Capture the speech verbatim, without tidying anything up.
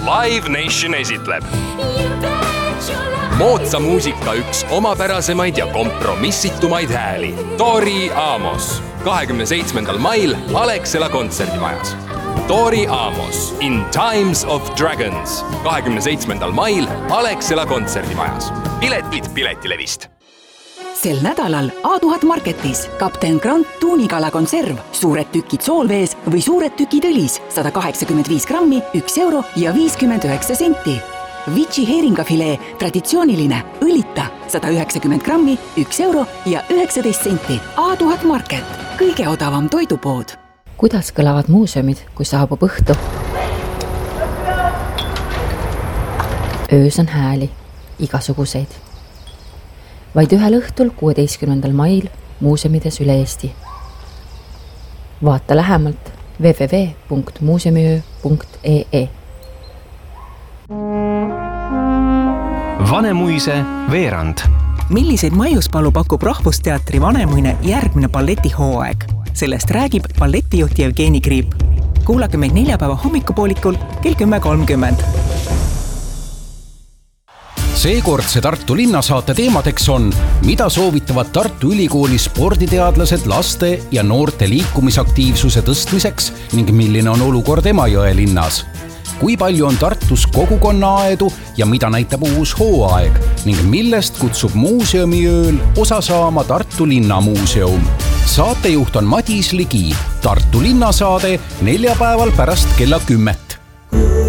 Live Nation esitleb moodsa muusika üks omapärasemaid ja kompromissitumaid hääli. Tori Amos. kahekümne seitsmendal mail Alexela kontserdimajas. Tori Amos in Times of Dragons. kahekümne seitsmendal mail Alexela kontserdimajas. Piletid Piletilevist. Sel nädalal A tuhat Marketis Kapten Grant tuunikala konserv, suured tükid soolvees või suured tükid õlis, sada kaheksakümmend viis grammi, üks euro ja viiskümmend üheksa senti. Vici heeringafilee, traditsiooniline, õlita, sada üheksakümmend grammi, üks euro ja üheksateist senti. A tuhat Market, kõige odavam toidupood. Kuidas kõlavad muuseumid, kui saabub õhtu? Öös on hääli, igasuguseid. Vaid ühel õhtul kuueteistkümnendal mail muuseumides üle Eesti. Vaata lähemalt w w w punkt muuseumiöö punkt e e. Vanemuise veerand. Milliseid Maiuspalu pakub Rahvusteatri Vanemuine järgmine balletihooaeg? Sellest räägib balletijuht Jevgeni Kriip. Kuulake meid neljapäeva hommikupoolikul kell kümme kolmkümmend. Seekordse Tartu linnasaate teemadeks on, mida soovitavad Tartu Ülikooli sporditeadlased laste ja noorte liikumisaktiivsuse tõstmiseks ning milline on olukord Emajõe linnas. Kui palju on Tartus kogukonnaaedu ja mida näitab uus hooaeg ning millest kutsub muuseumiööl osa saama Tartu linnamuuseum. Saatejuht on Madis Ligi. Tartu linnasaade neljapäeval pärast kella kümmet.